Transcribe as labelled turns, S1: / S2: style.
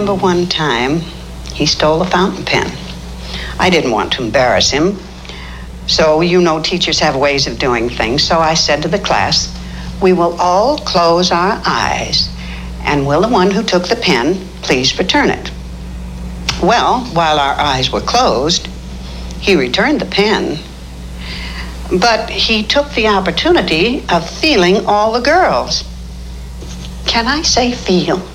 S1: remember one time he stole a fountain pen. I didn't want to embarrass him. So, you know, teachers have ways of doing things. So I said to the class, we will all close our eyes, and will the one who took the pen please return it? Well, while our eyes were closed, he returned the pen, but he took the opportunity of feeling all the girls. Can I say feel?